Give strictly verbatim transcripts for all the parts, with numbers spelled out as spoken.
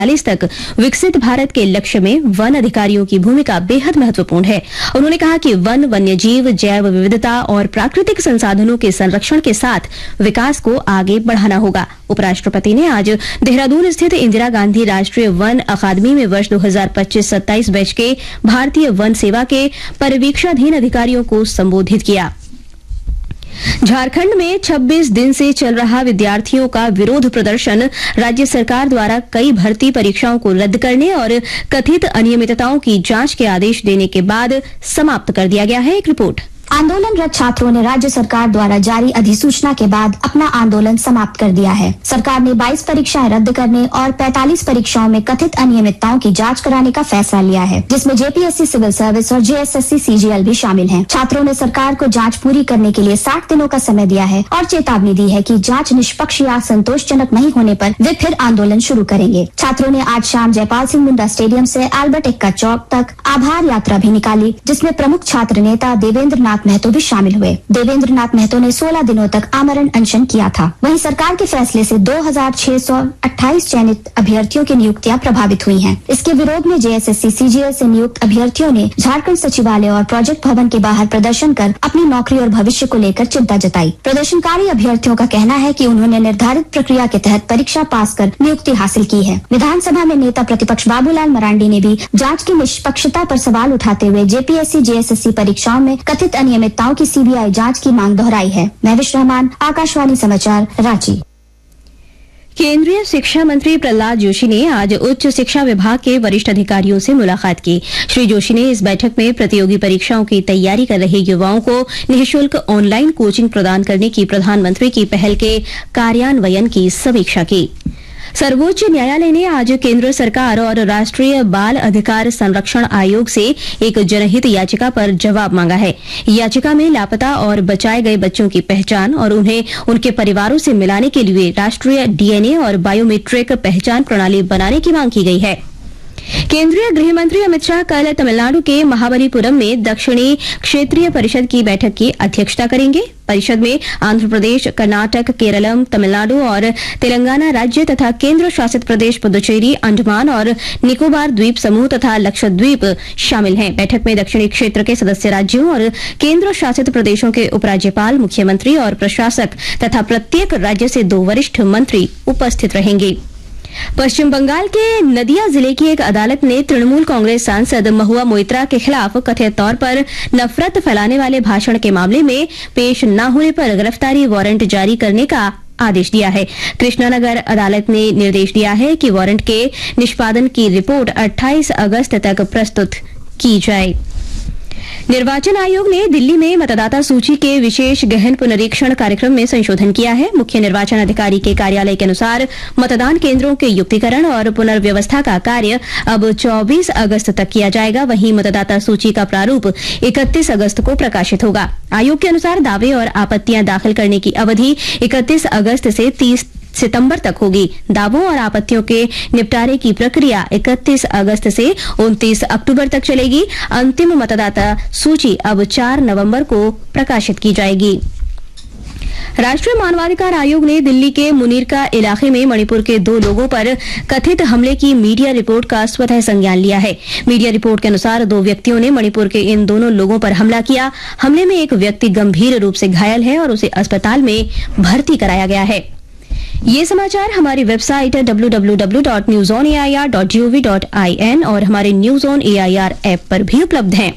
चालीस तक विकसित भारत के लक्ष्य में वन अधिकारियों की भूमिका बेहद महत्वपूर्ण है। उन्होंने कहा कि वन, वन्यजीव, जैव विविधता और प्राकृतिक संसाधनों के संरक्षण के साथ विकास को आगे बढ़ाना होगा। उपराष्ट्रपति ने आज देहरादून स्थित इंदिरा गांधी राष्ट्रीय वन अकादमी में वर्ष दो हज़ार पच्चीस सत्ताईस बैच के भारतीय वन सेवा के परिवीक्षाधीन अधिकारियों को संबोधित किया। झारखंड में छब्बीस दिन से चल रहा विद्यार्थियों का विरोध प्रदर्शन राज्य सरकार द्वारा कई भर्ती परीक्षाओं को रद्द करने और कथित अनियमितताओं की जांच के आदेश देने के बाद समाप्त कर दिया गया है। एक रिपोर्ट। आंदोलनरत छात्रों ने राज्य सरकार द्वारा जारी अधिसूचना के बाद अपना आंदोलन समाप्त कर दिया है। सरकार ने बाईस परीक्षाएं रद्द करने और पैंतालीस परीक्षाओं में कथित अनियमितताओं की जांच कराने का फैसला लिया है, जिसमें जेपीएससी सिविल सर्विस और जेएसएससी सीजीएल भी शामिल हैं। छात्रों ने सरकार को जांच पूरी करने के लिए साठ दिनों का समय दिया है और चेतावनी दी है कि जांच निष्पक्ष या संतोषजनक नहीं होने पर वे फिर आंदोलन शुरू करेंगे। छात्रों ने आज शाम जयपाल सिंह मुंडा स्टेडियम से अल्बर्ट एक्का चौक तक आभार यात्रा भी निकाली, जिसमें प्रमुख छात्र नेता देवेंद्र नाथ महतो भी शामिल हुए। देवेंद्र नाथ महतो ने सोलह दिनों तक आमरण अनशन किया था। वहीं सरकार के फैसले से दो हज़ार छह सौ अट्ठाईस चयनित अभ्यर्थियों की नियुक्तियां प्रभावित हुई हैं। इसके विरोध में जेएसएससी सीजीएल से नियुक्त अभ्यर्थियों ने झारखंड सचिवालय और प्रोजेक्ट भवन के बाहर प्रदर्शन कर अपनी नौकरी और भविष्य को लेकर चिंता जताई। प्रदर्शनकारी अभ्यर्थियों का कहना है कि उन्होंने निर्धारित प्रक्रिया के तहत परीक्षा पास कर नियुक्ति हासिल की है। विधानसभा में नेता प्रतिपक्ष बाबूलाल मरांडी ने भी जाँच की निष्पक्षता पर सवाल उठाते हुए जेपीएससी जेएसएससी परीक्षाओं में कथित अनियमितताओं की सीबीआई जांच की मांग दोहराई है। महविश रहमान, आकाशवाणी समाचार, रांची। केंद्रीय शिक्षा मंत्री प्रहलाद जोशी ने आज उच्च शिक्षा विभाग के वरिष्ठ अधिकारियों से मुलाकात की। श्री जोशी ने इस बैठक में प्रतियोगी परीक्षाओं की तैयारी कर रहे युवाओं को निःशुल्क ऑनलाइन कोचिंग प्रदान करने की प्रधानमंत्री की पहल के कार्यान्वयन की समीक्षा की। सर्वोच्च न्यायालय ने आज केंद्र सरकार और राष्ट्रीय बाल अधिकार संरक्षण आयोग से एक जनहित याचिका पर जवाब मांगा है। याचिका में लापता और बचाए गए बच्चों की पहचान और उन्हें उनके परिवारों से मिलाने के लिए राष्ट्रीय डीएनए और बायोमेट्रिक पहचान प्रणाली बनाने की मांग की गई है। केंद्रीय गृह मंत्री अमित शाह कल तमिलनाडु के महाबलीपुरम में दक्षिणी क्षेत्रीय परिषद की बैठक की अध्यक्षता करेंगे। परिषद में आंध्र प्रदेश, कर्नाटक, केरलम, तमिलनाडु और तेलंगाना राज्य तथा केंद्र शासित प्रदेश पुदुचेरी, अंडमान और निकोबार द्वीप समूह तथा लक्षद्वीप शामिल हैं। बैठक में दक्षिणी क्षेत्र के सदस्य राज्यों और केंद्र शासित प्रदेशों के उपराज्यपाल, मुख्यमंत्री और प्रशासक तथा प्रत्येक राज्य से दो वरिष्ठ मंत्री उपस्थित रहेंगे। पश्चिम बंगाल के नदिया जिले की एक अदालत ने तृणमूल कांग्रेस सांसद महुआ मोइत्रा के खिलाफ कथित तौर पर नफरत फैलाने वाले भाषण के मामले में पेश न होने पर गिरफ्तारी वारंट जारी करने का आदेश दिया है। कृष्णानगर अदालत ने निर्देश दिया है कि वारंट के निष्पादन की रिपोर्ट अट्ठाईस अगस्त तक प्रस्तुत की जाए। निर्वाचन आयोग ने दिल्ली में मतदाता सूची के विशेष गहन पुनरीक्षण कार्यक्रम में संशोधन किया है। मुख्य निर्वाचन अधिकारी के कार्यालय के अनुसार मतदान केंद्रों के युक्तिकरण और पुनर्व्यवस्था का कार्य अब चौबीस अगस्त तक किया जाएगा। वहीं मतदाता सूची का प्रारूप इकतीस अगस्त को प्रकाशित होगा। आयोग के अनुसार दावे और आपत्तियां दाखिल करने की अवधि इकतीस अगस्त से तीस सितंबर तक होगी। दावों और आपत्तियों के निपटारे की प्रक्रिया इकतीस अगस्त से उनतीस अक्टूबर तक चलेगी। अंतिम मतदाता सूची अब चार नवंबर को प्रकाशित की जाएगी। राष्ट्रीय मानवाधिकार आयोग ने दिल्ली के मुनीरका इलाके में मणिपुर के दो लोगों पर कथित हमले की मीडिया रिपोर्ट का स्वतः संज्ञान लिया है। मीडिया रिपोर्ट के अनुसार दो व्यक्तियों ने मणिपुर के इन दोनों लोगों पर हमला किया। हमले में एक व्यक्ति गंभीर रूप से घायल है और उसे अस्पताल में भर्ती कराया गया है। ये समाचार हमारी website W W W dot news on A I R dot G O V dot I N और हमारे news on A I R app पर भी उपलब्ध हैं।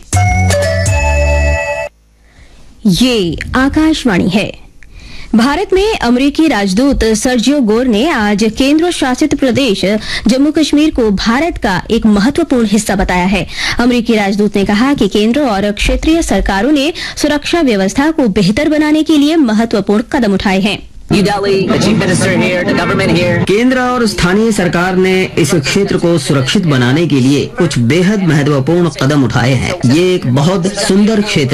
ये आकाशवाणी है। भारत में अमेरिकी राजदूत सर्जियो गोर ने आज केंद्र शासित प्रदेश जम्मू कश्मीर को भारत का एक महत्वपूर्ण हिस्सा बताया है। अमेरिकी राजदूत ने कहा कि केंद्र और क्षेत्रीय सरकारों ने सुरक्षा व्यवस्था को बेहतर बनाने के लिए महत्वपूर्ण कदम उठाए हैं। New Delhi, the Chief Minister here, the government here. केंद्र और स्थानीय सरकार ने इस क्षेत्र को सुरक्षित बनाने के लिए कुछ बेहद महत्वपूर्ण कदम उठाए हैं। ये एक बहुत सुंदर क्षेत्र